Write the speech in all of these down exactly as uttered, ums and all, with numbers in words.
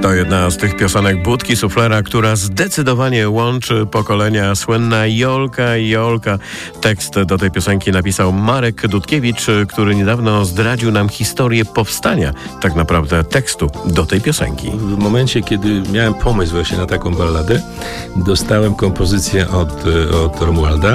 To jedna z tych piosenek Budki Suflera, która zdecydowanie łączy pokolenia. Słynna Jolka, Jolka. Tekst do tej piosenki napisał Marek Dudkiewicz, który niedawno zdradził nam historię powstania tak naprawdę tekstu do tej piosenki. W momencie, kiedy miałem pomysł właśnie na taką balladę, dostałem kompozycję od, od Romualda,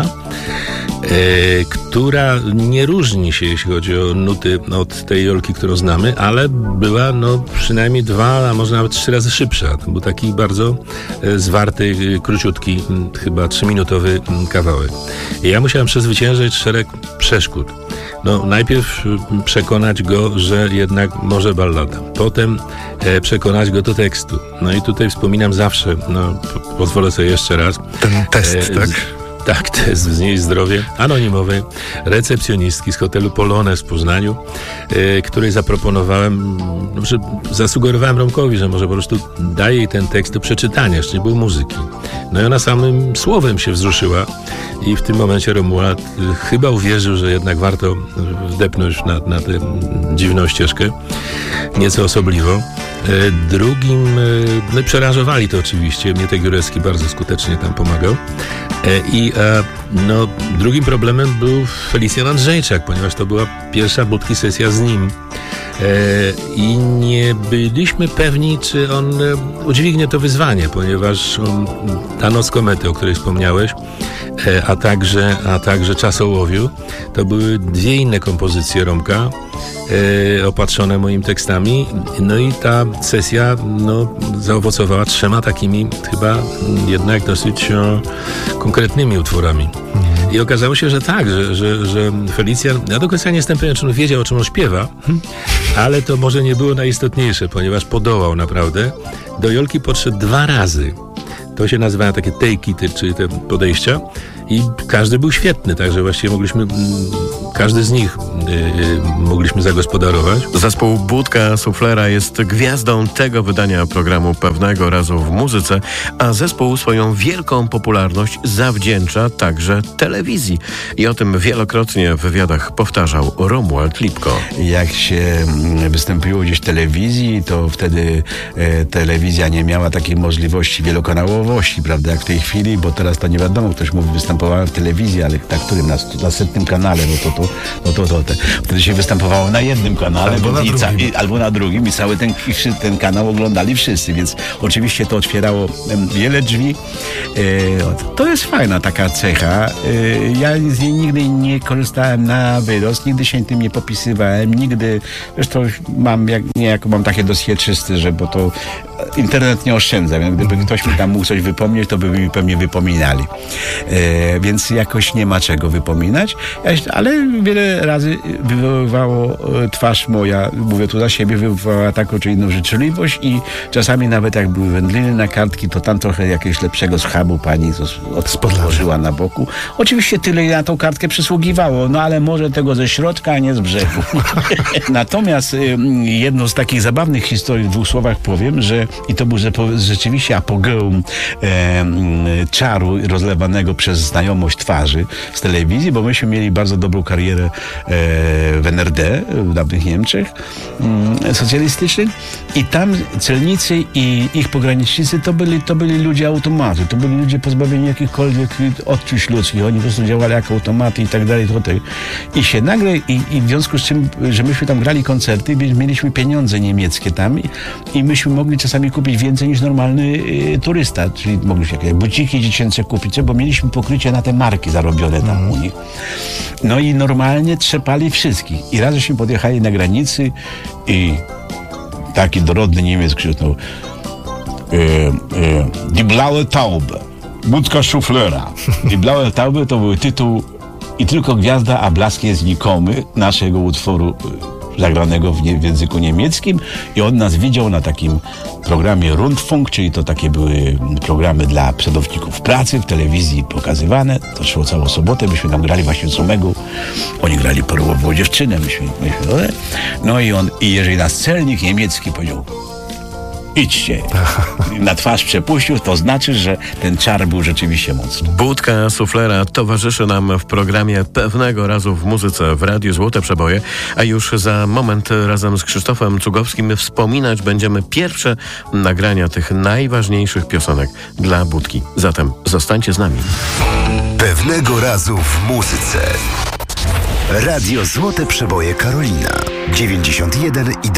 e, która nie różni się, jeśli chodzi o nuty, od tej Jolki, którą znamy, ale była no przynajmniej dwa, a może nawet trzy razy szybsza. To był taki bardzo e, zwarty, e, króciutki, m, chyba trzyminutowy m, kawałek. I ja musiałem przezwyciężyć szereg przeszkód. No, najpierw m, przekonać go, że jednak może ballada. Potem e, przekonać go do tekstu. No i tutaj wspominam zawsze, no po, pozwolę sobie jeszcze raz. Ten test, e, tak? Z, Tak, to jest z niej zdrowie anonimowej recepcjonistki z hotelu Polonez w Poznaniu, yy, której zaproponowałem, że zasugerowałem Romkowi, że może po prostu daje jej ten tekst do przeczytania, jeszcze nie było muzyki. No i ona samym słowem się wzruszyła i w tym momencie Romuald yy, chyba uwierzył, że jednak warto wdepnąć na, na tę dziwną ścieżkę, nieco osobliwą. Yy, drugim, yy, no i przearanżowali to oczywiście, Mietek Jurecki bardzo skutecznie tam pomagał. I e, no, drugim problemem był Felicjan Andrzejczak, ponieważ to była pierwsza Budki sesja z nim. E, I nie byliśmy pewni, czy on e, udźwignie to wyzwanie, ponieważ on, ta Noc komety, o której wspomniałeś, e, a także, a także Czas ołowiu, to były dwie inne kompozycje Romka, e, opatrzone moimi tekstami. No i ta sesja no, zaowocowała trzema takimi chyba jednak dosyć o, konkretnymi utworami. I okazało się, że tak, że, że, że Felicjan, ja do końca nie jestem pewien, czy on wiedział, o czym on śpiewa, ale to może nie było najistotniejsze, ponieważ podołał naprawdę. Do Jolki podszedł dwa razy. To się nazywają takie take-ity, czyli te podejścia. I każdy był świetny, także właściwie mogliśmy, każdy z nich yy, mogliśmy zagospodarować. Zespół Budka Suflera jest gwiazdą tego wydania programu Pewnego Razu w muzyce, a zespół swoją wielką popularność zawdzięcza także telewizji. I o tym wielokrotnie w wywiadach powtarzał Romuald Lipko. Jak się występiło gdzieś w telewizji, to wtedy e, telewizja nie miała takiej możliwości wielokanałowości, prawda, jak w tej chwili, bo teraz to nie wiadomo, ktoś mówi, występowałem w telewizji, ale na którym? Na, na setnym kanale, no to to, no to, to te. Wtedy się występowało na jednym kanale albo na, i drugim. Ca, i, albo na drugim i cały ten, i ten kanał oglądali wszyscy, więc oczywiście to otwierało wiele drzwi. E, to jest fajna taka cecha. E, ja z niej nigdy nie korzystałem na wyrost, nigdy się tym nie popisywałem, nigdy, zresztą mam, jak, niejako mam takie dosie czyste, że bo to internet nie oszczędza, więc gdyby ktoś mi tam mógł coś wypomnieć, to by mi pewnie wypominali. E, więc jakoś nie ma czego wypominać, ale wiele razy wywoływało twarz moja, mówię tu za siebie, wywołała taką czy inną życzliwość i czasami nawet jak były wędliny na kartki, to tam trochę jakiegoś lepszego schabu pani odłożyła na boku. Oczywiście tyle na tą kartkę przysługiwało, no ale może tego ze środka, a nie z brzegu. Natomiast jedną z takich zabawnych historii w dwóch słowach powiem, że i to był rzeczywiście apogeum e, czaru rozlewanego przez znajomość twarzy z telewizji, bo myśmy mieli bardzo dobrą karierę e, w en er de, w dawnych Niemczech e, socjalistycznych i tam celnicy i ich pogranicznicy to byli, to byli ludzie automaty, to byli ludzie pozbawieni jakichkolwiek odczuć ludzkich, oni po prostu działali jak automaty i tak dalej. Tutaj. I się nagle, i, i w związku z czym, że myśmy tam grali koncerty, więc mieliśmy pieniądze niemieckie tam i, i myśmy mogli czasami kupić więcej niż normalny y, turysta, czyli mogliśmy jakieś buciki dziecięce kupić, bo mieliśmy pokrycie na te marki zarobione tam mm. u nich. No i normalnie trzepali wszystkich. I raz żeśmy podjechali na granicy i taki dorodny Niemiec krzyknął e, e, Die blaue Taube, Budka Suflera. Die blaue Taube to był tytuł i tylko gwiazda, a blask jest znikomy naszego utworu zagranego w, nie, w języku niemieckim i on nas widział na takim programie Rundfunk, czyli to takie były programy dla przedowników pracy w telewizji pokazywane. To szło całą sobotę, myśmy tam grali właśnie z Omegą. Oni grali perłową dziewczynę, myśmy, myśmy, no i on, i jeżeli nas celnik niemiecki powiedział idźcie. Na twarz przepuścił, to znaczy, że ten czar był rzeczywiście mocny. Budka Suflera towarzyszy nam w programie Pewnego razu w muzyce w Radiu Złote Przeboje, a już za moment razem z Krzysztofem Cugowskim wspominać będziemy pierwsze nagrania tych najważniejszych piosenek dla Budki. Zatem zostańcie z nami. Pewnego razu w muzyce. Radio Złote Przeboje Karolina dziewięćdziesiąt jeden i